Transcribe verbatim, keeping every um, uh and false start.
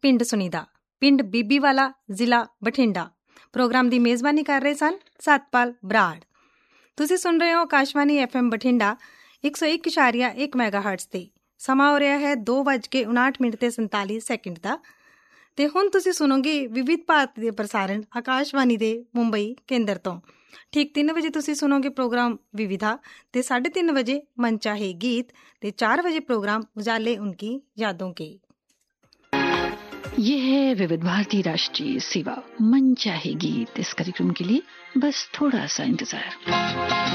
ਪਿੰਡ ਸੁਨੀਦਾ, ਪਿੰਡ ਬੀਬੀਵਾਲਾ, ਜ਼ਿਲ੍ਹਾ ਬਠਿੰਡਾ। ਪ੍ਰੋਗਰਾਮ ਦੀ ਮੇਜ਼ਬਾਨੀ ਕਰ ਰਹੇ ਸਨ ਸਤਪਾਲ ਬਰਾੜ। ਤੁਸੀਂ ਸੁਣ ਰਹੇ ਹੋ ਆਕਾਸ਼ਵਾਣੀ ਐਫ ਐਮ ਬਠਿੰਡਾ ਇੱਕ ਸੌ ਇੱਕ ਇਸ਼ਾਰੀਆ ਇੱਕ ਮੈਗਾ ਹਰਟਸ 'ਤੇ। ਸਮਾਂ ਹੋ ਰਿਹਾ ਹੈ ਦੋ ਵੱਜ ਕੇ ਉਣਾਹਠ ਮਿੰਟ ਤੇ ਸੰਤਾਲੀ ਸੈਕਿੰਡ ਦਾ। ਤੇ ਹੁਣ ਤੁਸੀਂ ਸੁਣੋਗੇ ਵਿਵਿਧ ਭਾਰਤੀ ਦੇ ਪ੍ਰਸਾਰਣ ਆਕਾਸ਼ਵਾਣੀ ਦੇ ਮੁੰਬਈ ਕੇਂਦਰ ਤੋਂ। ਠੀਕ ਤਿੰਨ ਵਜੇ ਤੁਸੀਂ ਸੁਣੋਗੇ ਪ੍ਰੋਗਰਾਮ ਵਿਵਿਧਾ, ਤੇ ਸਾਢੇ ਤਿੰਨ ਵਜੇ ਮਨ ਚਾਹੇ ਗੀਤ, ਤੇ ਚਾਰ ਵਜੇ प्रोग्राम उजाले उनकी यादों के। ये है विविध भारती राष्ट्रीय सेवा मन चाहे गीत। इस कार्यक्रम के लिए बस थोड़ा सा इंतजार।